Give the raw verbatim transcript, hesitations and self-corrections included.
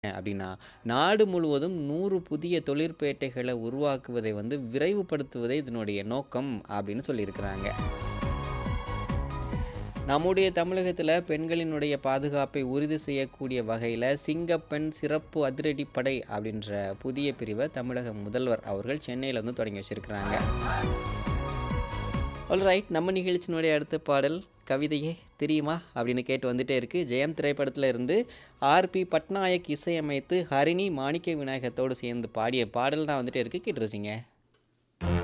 அப்படின்னா, நாடு முழுவதும் நூறு புதிய தொழிற்பேட்டைகள உருவாக்குவதை வந்து விரைவுபடுத்துவதே இதனுடைய நோக்கம் அப்படின்னு சொல்லியிருக்கிறாங்க. நம்முடைய தமிழகத்தில பெண்களினுடைய பாதுகாப்பை உறுதி செய்யக்கூடிய வகையில சிங்கப்பெண் சிறப்பு அதிரடிப்படை அப்படின்ற புதிய பிரிவ தமிழக முதல்வர் அவர்கள் சென்னையில வந்து தொடங்கி வச்சிருக்கிறாங்க. ஆல்ரைட், நம்ம நிகழ்ச்சியினுடைய அடுத்த பாடல் கவிதையே தெரியுமா அப்படின்னு கேட்டு வந்துட்டே இருக்கு. ஜெயம் திரைப்படத்துல இருந்து ஆர்.பி. பட்நாயக் இசையமைத்து ஹரிணி மாணிக்க விநாயகத்தோடு சேர்ந்து பாடிய பாடல் தான் வந்துட்டே இருக்கு. கேட்டு ரசிங்க.